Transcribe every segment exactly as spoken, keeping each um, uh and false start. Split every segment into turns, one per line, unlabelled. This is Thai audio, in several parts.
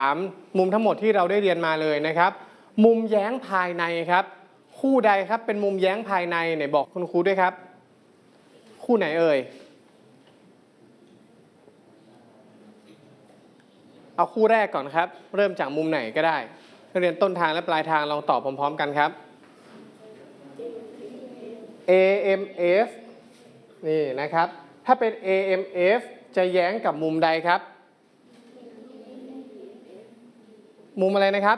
ามมุมทั้งหมดที่เราได้เรียนมาเลยนะครับมุมแย้งภายในครับคู่ใดครับเป็นมุมแย้งภายในไหนบอกคุณครูด้วยครับคู่ไหนเอ่ยเอาคู่แรกก่อนครับเริ่มจากมุมไหนก็ได้นักเรียนต้นทางและปลายทางลองตอบพร้อมๆกันครับ เอ เอ็ม เอฟ นี่นะครับถ้าเป็น เอ เอ็ม เอฟ จะแย้งกับมุมใดครับมุมอะไรนะครับ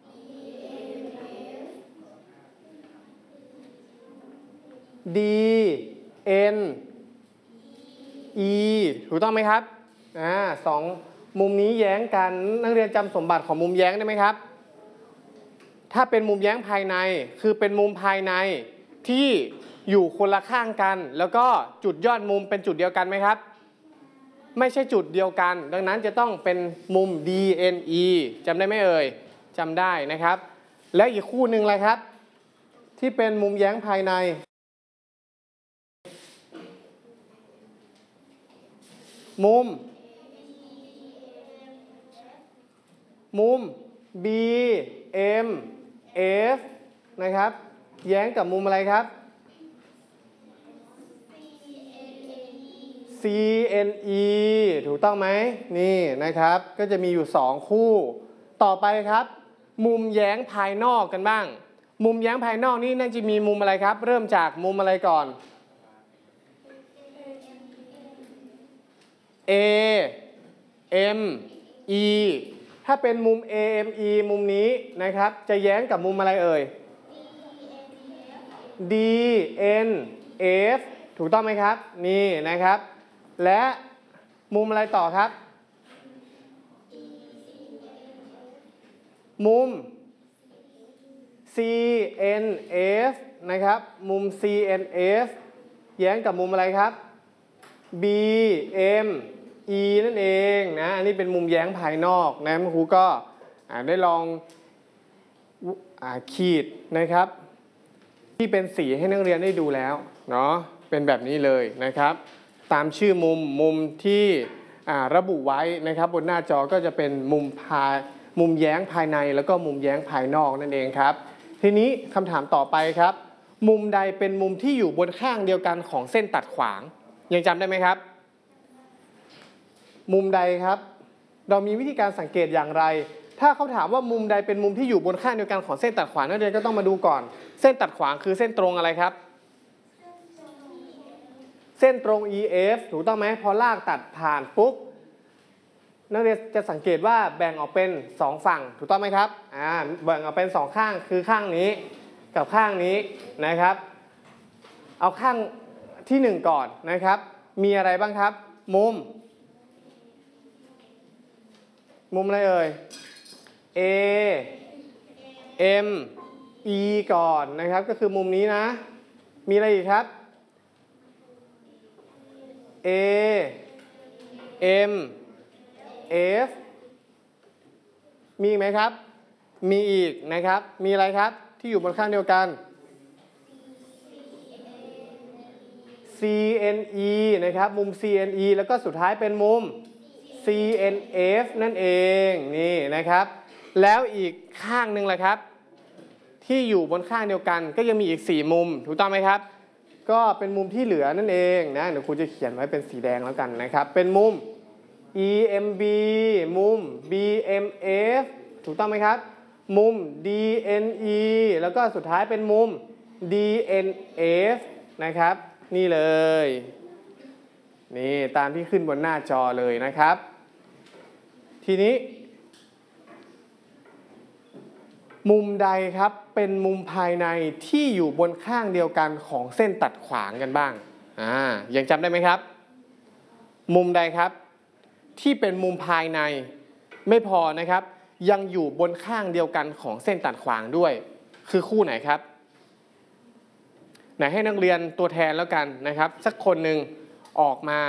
ดี เอ็น อี ถูกต้องไหมครับอ่าสองมุมนี้แย้งกันนักเรียนจำสมบัติของมุมแย้งได้ไหมครับถ้าเป็นมุมแย้งภายในคือเป็นมุมภายในที่อยู่คนละข้างกันแล้วก็จุดยอดมุมเป็นจุดเดียวกันไหมครับไม่ใช่จุดเดียวกันดังนั้นจะต้องเป็นมุม ดี เอ็น อี จำได้ไหมเอ่ยจำได้นะครับและอีกคู่หนึ่งเลยครับที่เป็นมุมแย้งภายในมุมมุม บี เอ็ม เอฟ นะครับแย้งกับมุมอะไรครับ ซี เอ็น อี ถูกต้องไหมนี่นะครับก็จะมีอยู่สองคู่ต่อไปครับมุมแย้งภายนอกกันบ้างมุมแย้งภายนอกนี่น่าจะมีมุมอะไรครับเริ่มจากมุมอะไรก่อน A M E ถ้าเป็นมุม A M E มุมนี้นะครับจะแย้งกับมุมอะไรเอ่ย D N F ถูกต้องไหมครับนี่นะครับและมุมอะไรต่อครับมุม C N F นะครับมุม C N F แย้งกับมุมอะไรครับ B M E นั่นเองนะอันนี้เป็นมุมแย้งภายนอกนะครูก็ได้ลองขีดนะครับที่เป็นสีให้นักเรียนได้ดูแล้วเนาะเป็นแบบนี้เลยนะครับตามชื่อมุมมุมที่ระบุไว้นะครับบนหน้าจอก็จะเป็นมุมภายมุมแย้งภายในแล้วก็มุมแย้งภายนอกนั่นเองครับทีนี้คำถามต่อไปครับมุมใดเป็นมุมที่อยู่บนข้างเดียวกันของเส้นตัดขวางยังจำได้ไหมครับมุมใดครับเรามีวิธีการสังเกตอย่างไรถ้าเขาถามว่ามุมใดเป็นมุมที่อยู่บนข้างเดียวกันของเส้นตัดขวางนักเรียนก็ต้องมาดูก่อนเส้นตัดขวางคือเส้นตรงอะไรครับเส้นตรง อี เอฟ ถูกต้องไหมพอลากตัดผ่านปุ๊บนักเรียนจะสังเกตว่าแบ่งออกเป็นสองฝั่งถูกต้องไหมครับอ่าแบ่งออกเป็นสองข้างคือข้างนี้กับข้างนี้นะครับเอาข้างที่หนึ่งก่อนนะครับมีอะไรบ้างครับมุมมุมอะไรเอ่ย A M E ก่อนนะครับก็คือมุมนี้นะมีอะไรอีกครับ A M F มีอีกไหมครับมีอีกนะครับมีอะไรครับที่อยู่บนข้างเดียวกัน C N E นะครับมุม C N E แล้วก็สุดท้ายเป็นมุม C N F นั่นเองนี่นะครับแล้วอีกข้างหนึ่งแหละครับที่อยู่บนข้างเดียวกันก็ยังมีอีกสี่มุมถูกต้องไหมครับก็เป็นมุมที่เหลือนั่นเองนะเดี๋ยวครูจะเขียนไว้เป็นสีแดงแล้วกันนะครับเป็นมุม E M B มุม B M F ถูกต้องไหมครับมุม D N E แล้วก็สุดท้ายเป็นมุม D N F นะครับนี่เลยนี่ตามที่ขึ้นบนหน้าจอเลยนะครับทีนี้มุมใดครับเป็นมุมภายในที่อยู่บนข้างเดียวกันของเส้นตัดขวางกันบ้างอ่ายังจำได้ไหมครับมุมใดครับที่เป็นมุมภายในไม่พอนะครับยังอยู่บนข้างเดียวกันของเส้นตัดขวางด้วยคือคู่ไหนครับไหนให้นักเรียนตัวแทนแล้วกันนะครับสักคนหนึ่งออกมา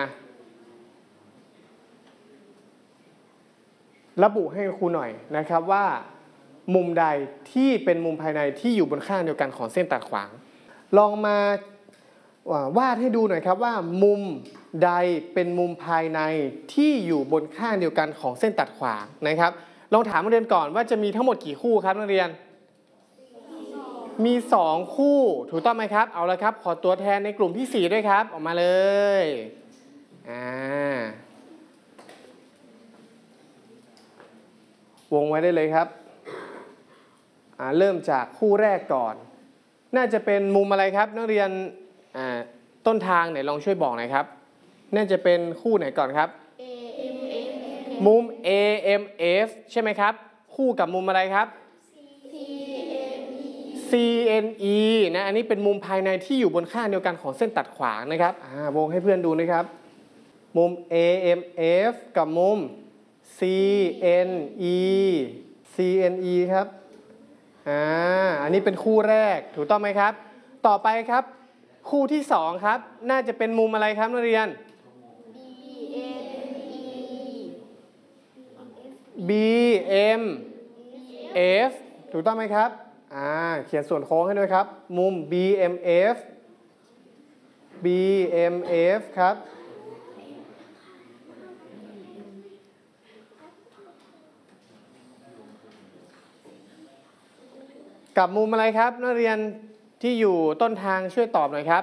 ระบุให้ครูหน่อยนะครับว่ามุมใดที่เป็นมุมภายในที่อยู่บนข้างเดียวกันของเส้นตัดขวางลองมาวาดให้ดูหน่อยครับว่ามุมใดเป็นมุมภายในที่อยู่บนข้างเดียวกันของเส้นตัดขวางนะครับลองถามนักเรียนก่อนว่าจะมีทั้งหมดกี่คู่ครับนักเรียนมีสองคู่ถูกต้องไหมครับเอาละครับขอตัวแทนในกลุ่มที่สี่ด้วยครับออกมาเลยอ่าวงไว้ได้เลยครับอ่าเริ่มจากคู่แรกก่อนน่าจะเป็นมุมอะไรครับนักเรียนอ่าต้นทางไหนลองช่วยบอกหน่อยครับน่าจะเป็นคู่ไหนก่อนครับ มุม เอ เอ็ม เอฟ ใช่ไหมครับคู่กับมุมอะไรครับ ซี เอ็น อี นะอันนี้เป็นมุมภายในที่อยู่บนข้างเดียวกันของเส้นตัดขวางนะครับอ่าวงให้เพื่อนดูนะครับมุม เอ เอ็ม เอฟ กับมุม ซี เอ็น อี ซี เอ็น อี ครับอ่าอันนี้เป็นคู่แรกถูกต้องไหมครับต่อไปครับคู่ที่สองครับน่าจะเป็นมุมอะไรครับนักเรียน บี เอ็ม เอฟ ถูกต้องไหมครับอ่าเขียนส่วนโค้งให้ด้วยครับมุม บี เอ็ม เอฟ บี เอ็ม เอฟ ครับกับมุมอะไรครับนักเรียนที่อยู่ต้นทางช่วยตอบหน่อยครับ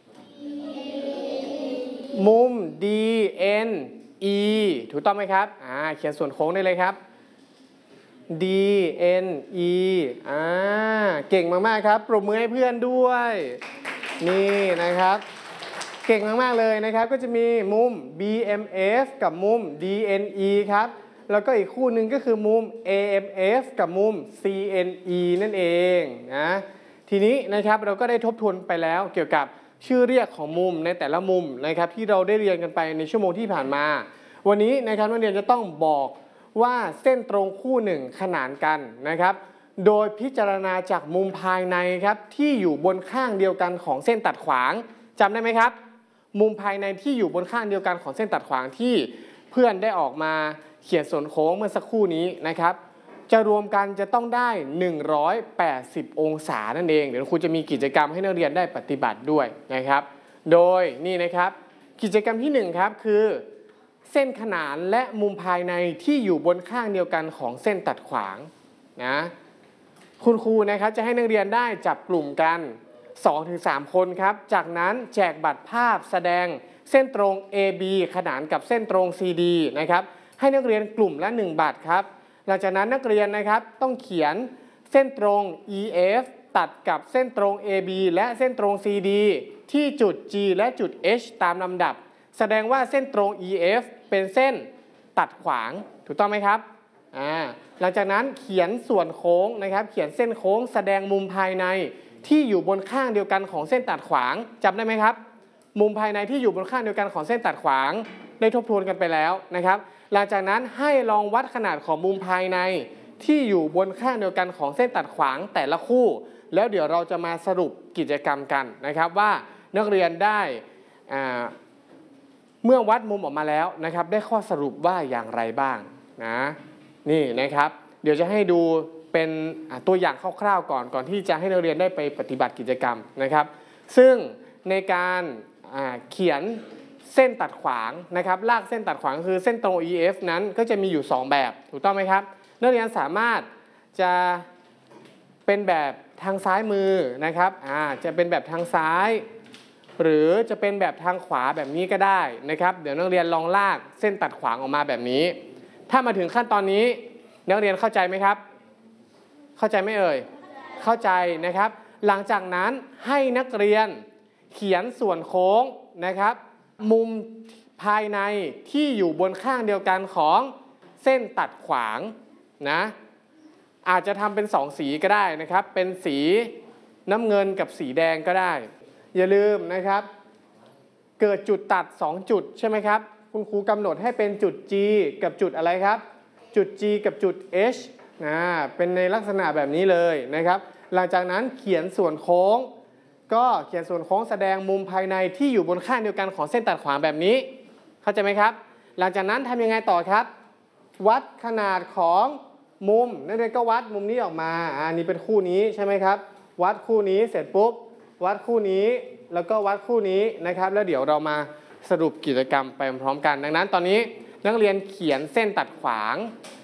มุม ดี เอ็น อี ถูกต้องไหมครับอ่าเขียนส่วนโค้งได้เลยครับ ดี เอ็น อี อ่าเก่งมากๆครับปรบมือให้เพื่อนด้วยนี่นะครับเก่งมากๆเลยนะครับก็จะมีมุม บี เอ็ม เอฟ กับมุม ดี เอ็น อี ครับแล้วก็อีกคู่หนึ่งก็คือมุม เอ เอ็ม เอฟ กับมุม ซี เอ็น อี นั่นเองนะทีนี้นะครับเราก็ได้ทบทวนไปแล้วเกี่ยวกับชื่อเรียกของมุมในแต่ละมุมนะครับที่เราได้เรียนกันไปในชั่วโมงที่ผ่านมาวันนี้นะครับนักเรียนจะต้องบอกว่าเส้นตรงคู่หนึ่งขนานกันนะครับโดยพิจารณาจากมุมภายในครับที่อยู่บนข้างเดียวกันของเส้นตัดขวางจำได้ไหมครับมุมภายในที่อยู่บนข้างเดียวกันของเส้นตัดขวางที่เพื่อนได้ออกมาเขียนส่วนโค้งเมื่อสักครู่นี้นะครับจะรวมกันจะต้องได้หนึ่งร้อยแปดสิบองศานั่นเองเดี๋ยวครูจะมีกิจกรรมให้นักเรียนได้ปฏิบัติด้วยนะครับโดยนี่นะครับกิจกรรมที่หนึ่งครับคือเส้นขนานและมุมภายในที่อยู่บนข้างเดียวกันของเส้นตัดขวางนะคุณครูนะครับจะให้นักเรียนได้จับกลุ่มกัน สองถึงสาม คนครับจากนั้นแจกบัตรภาพแสดงเส้นตรง เอ บี ขนานกับเส้นตรง ซี ดี นะครับให้นักเรียนกลุ่มละหนึ่งบัตรครับหลังจากนั้นนักเรียนนะครับต้องเขียนเส้นตรง อี เอฟ ตัดกับเส้นตรง เอ บี และเส้นตรง ซี ดี ที่จุด G และจุด H ตามลำดับแสดงว่าเส้นตรง อี เอฟ เป็นเส้นตัดขวางถูกต้องไหมครับอ่าหลังจากนั้นเขียนส่วนโค้งนะครับเขียนเส้นโค้งแสดงมุมภายในที่อยู่บนข้างเดียวกันของเส้นตัดขวางจำได้ไหมครับมุมภายในที่อยู่บนข้างเดียวกันของเส้นตัดขวางได้ทบทวนกันไปแล้วนะครับหลังจากนั้นให้ลองวัดขนาดของมุมภายในที่อยู่บนข้างเดียวกันของเส้นตัดขวางแต่ละคู่แล้วเดี๋ยวเราจะมาสรุปกิจกรรมกันนะครับว่านักเรียนได้อ่าเมื่อวัดมุมออกมาแล้วนะครับได้ข้อสรุปว่าอย่างไรบ้างนะนี่นะครับเดี๋ยวจะให้ดูเป็นตัวอย่างคร่าวๆก่อนก่อนที่จะให้นักเรียนได้ไปปฏิบัติกิจกรรมนะครับซึ่งในการเขียนเส้นตัดขวางนะครับลากเส้นตัดขวางคือเส้นตรง อี เอฟ นั้นก็จะมีอยู่สองแบบถูกต้องไหมครับนักเรียนสามารถจะเป็นแบบทางซ้ายมือนะครับอ่าจะเป็นแบบทางซ้ายหรือจะเป็นแบบทางขวาแบบนี้ก็ได้นะครับเดี๋ยวนักเรียนลองลากเส้นตัดขวางออกมาแบบนี้ถ้ามาถึงขั้นตอนนี้นักเรียนเข้าใจไหมครับเข้าใจไหมเอ่ยเข้าใจนะครับหลังจากนั้นให้นักเรียนเขียนส่วนโค้งนะครับมุมภายในที่อยู่บนข้างเดียวกันของเส้นตัดขวางนะอาจจะทำเป็นสองสีก็ได้นะครับเป็นสีน้ำเงินกับสีแดงก็ได้อย่าลืมนะครับเกิดจุดตัดสองจุดใช่ไหมครับคุณครูกำหนดให้เป็นจุด G กับจุดอะไรครับจุด G กับจุด H นะเป็นในลักษณะแบบนี้เลยนะครับหลังจากนั้นเขียนส่วนโค้งก็เขียนส่วนโค้งแสดงมุมภายในที่อยู่บนข้างเดียวกันของเส้นตัดขวางแบบนี้เข้าใจไหมครับหลังจากนั้นทำยังไงต่อครับวัดขนาดของมุมนักเรียนก็วัดมุมนี้ออกมาอันนี้เป็นคู่นี้ใช่ไหมครับวัดคู่นี้เสร็จปุ๊บวัดคู่นี้แล้วก็วัดคู่นี้นะครับแล้วเดี๋ยวเรามาสรุปกิจกรรมไปพร้อมกันดังนั้นตอนนี้นักเรียนเขียนเส้นตัดขวาง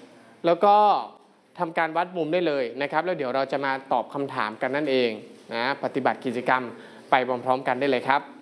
แล้วก็ทำการวัดมุมได้เลยนะครับแล้วเดี๋ยวเราจะมาตอบคำถามกันนั่นเองนะปฏิบัติกิจกรรมไปพร้อมๆกันได้เลยครับ